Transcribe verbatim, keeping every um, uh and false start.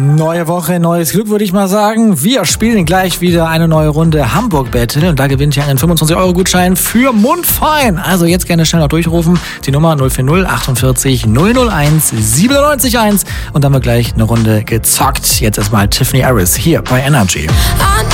Neue Woche, neues Glück, würde ich mal sagen. Wir spielen gleich wieder eine neue Runde Hamburg Battle und da gewinnt ihr einen fünfundzwanzig Euro Gutschein für Mundfein. Also jetzt gerne schnell noch durchrufen. Die Nummer null vier null achtundvierzig null null eins siebenundneunzig eins und dann haben wir gleich eine Runde gezockt. Jetzt erstmal Tiffany Harris hier bei Energy.